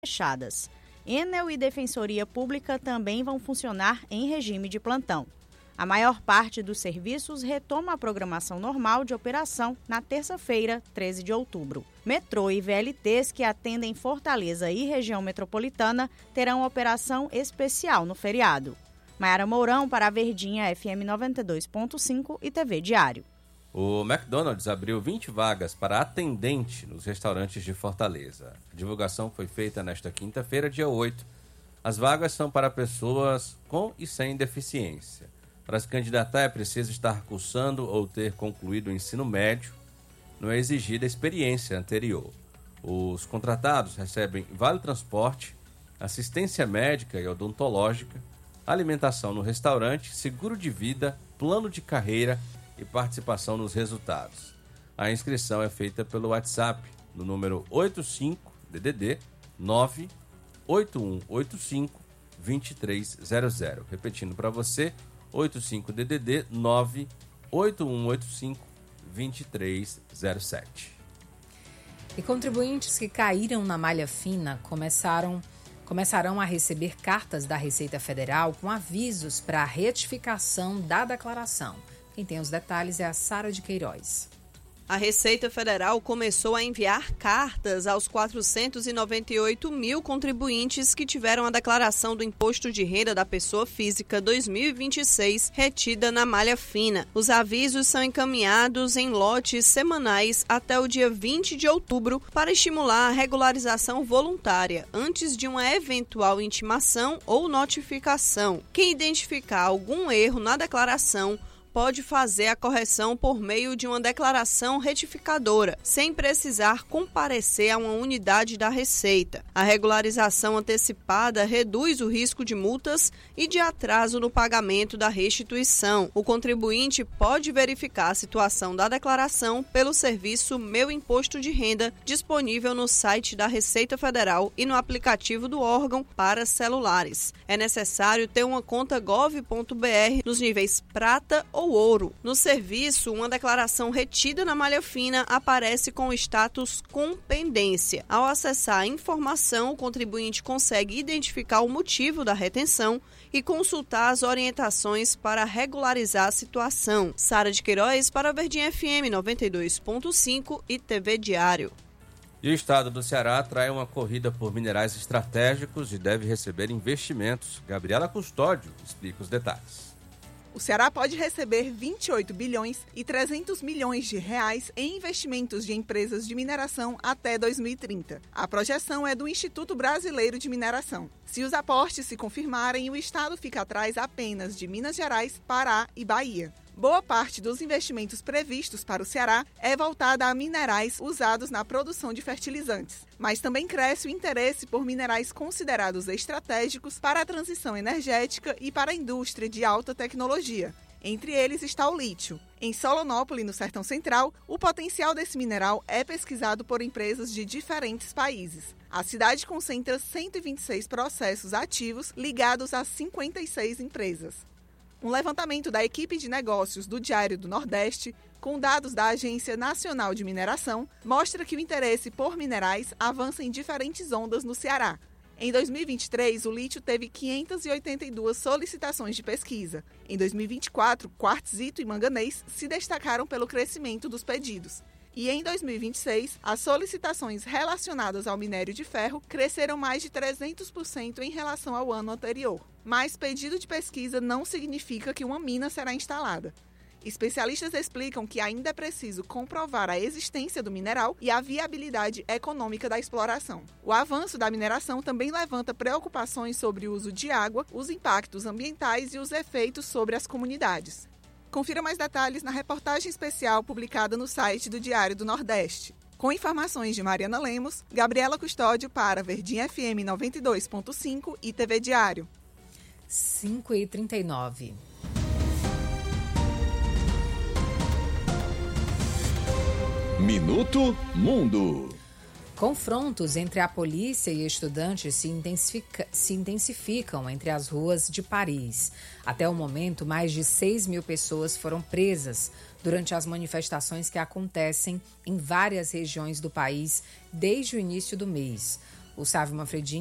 fechadas. Enel e Defensoria Pública também vão funcionar em regime de plantão. A maior parte dos serviços retoma a programação normal de operação na terça-feira, 13 de outubro. Metrô e VLTs que atendem Fortaleza e região metropolitana terão operação especial no feriado. Maiara Mourão para a Verdinha FM 92.5 e TV Diário. O McDonald's abriu 20 vagas para atendente nos restaurantes de Fortaleza. A divulgação foi feita nesta quinta-feira, dia 8. As vagas são para pessoas com e sem deficiência. Para se candidatar é preciso estar cursando ou ter concluído o ensino médio. Não é exigida experiência anterior. Os contratados recebem vale transporte, assistência médica e odontológica, alimentação no restaurante, seguro de vida, plano de carreira e participação nos resultados. A inscrição é feita pelo WhatsApp no número 85-DDD 98185-2300. Repetindo para você, 85-DDD 98185-2307. E contribuintes que caíram na malha fina começarão a receber cartas da Receita Federal com avisos para a retificação da declaração. Quem tem os detalhes é a Sara de Queiroz. A Receita Federal começou a enviar cartas aos 498 mil contribuintes que tiveram a declaração do Imposto de Renda da Pessoa Física 2026 retida na malha fina. Os avisos são encaminhados em lotes semanais até o dia 20 de outubro para estimular a regularização voluntária antes de uma eventual intimação ou notificação. Quem identificar algum erro na declaração pode fazer a correção por meio de uma declaração retificadora, sem precisar comparecer a uma unidade da Receita. A regularização antecipada reduz o risco de multas e de atraso no pagamento da restituição. O contribuinte pode verificar a situação da declaração pelo serviço Meu Imposto de Renda, disponível no site da Receita Federal e no aplicativo do órgão para celulares. É necessário ter uma conta gov.br nos níveis prata ou ouro. No serviço, uma declaração retida na malha fina aparece com o status com pendência. Ao acessar a informação, o contribuinte consegue identificar o motivo da retenção e consultar as orientações para regularizar a situação. Sara de Queiroz para a Verdinha FM 92.5 e TV Diário. E o estado do Ceará atrai uma corrida por minerais estratégicos e deve receber investimentos. Gabriela Custódio explica os detalhes. O Ceará pode receber 28 bilhões e 300 milhões de reais em investimentos de empresas de mineração até 2030. A projeção é do Instituto Brasileiro de Mineração. Se os aportes se confirmarem, o estado fica atrás apenas de Minas Gerais, Pará e Bahia. Boa parte dos investimentos previstos para o Ceará é voltada a minerais usados na produção de fertilizantes, mas também cresce o interesse por minerais considerados estratégicos para a transição energética e para a indústria de alta tecnologia. Entre eles está o lítio. Em Solonópole, no Sertão Central, o potencial desse mineral é pesquisado por empresas de diferentes países. A cidade concentra 126 processos ativos ligados a 56 empresas. Um levantamento da equipe de negócios do Diário do Nordeste, com dados da Agência Nacional de Mineração, mostra que o interesse por minerais avança em diferentes ondas no Ceará. Em 2023, o lítio teve 582 solicitações de pesquisa. Em 2024, quartzito e manganês se destacaram pelo crescimento dos pedidos. E em 2026, as solicitações relacionadas ao minério de ferro cresceram mais de 300% em relação ao ano anterior. Mas pedido de pesquisa não significa que uma mina será instalada. Especialistas explicam que ainda é preciso comprovar a existência do mineral e a viabilidade econômica da exploração. O avanço da mineração também levanta preocupações sobre o uso de água, os impactos ambientais e os efeitos sobre as comunidades. Confira mais detalhes na reportagem especial publicada no site do Diário do Nordeste. Com informações de Mariana Lemos, Gabriela Custódio para Verdinha FM 92.5 e TV Diário. 5h39. Minuto Mundo. Confrontos entre a polícia e estudantes se intensificam entre as ruas de Paris. Até o momento, mais de 6 mil pessoas foram presas durante as manifestações que acontecem em várias regiões do país desde o início do mês. O Sávio Manfredini